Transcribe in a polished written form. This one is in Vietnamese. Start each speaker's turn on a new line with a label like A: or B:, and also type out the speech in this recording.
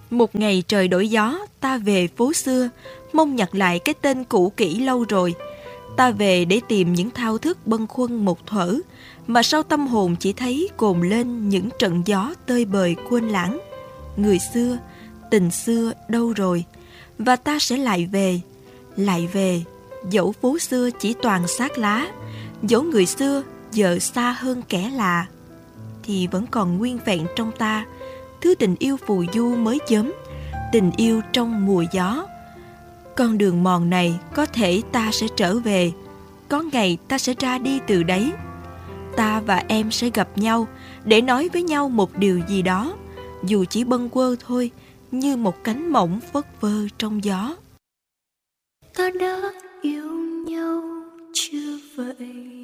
A: Một ngày trời đổi gió, ta về phố xưa, mong nhặt lại cái tên cũ kỹ lâu rồi. Ta về để tìm những thao thức bâng khuâng một thuở, mà sau tâm hồn chỉ thấy cồn lên những trận gió tơi bời quên lãng. Người xưa, tình xưa đâu rồi? Và ta sẽ lại về, dẫu phố xưa chỉ toàn xác lá, dẫu người xưa giờ xa hơn kẻ lạ, thì vẫn còn nguyên vẹn trong ta thứ tình yêu phù du mới chớm, tình yêu trong mùa gió. Con đường mòn này có thể ta sẽ trở về, có ngày ta sẽ ra đi từ đấy. Ta và em sẽ gặp nhau để nói với nhau một điều gì đó, dù chỉ bâng quơ thôi, như một cánh mỏng phất phơ trong gió.
B: Ta đã yêu nhau chưa vậy?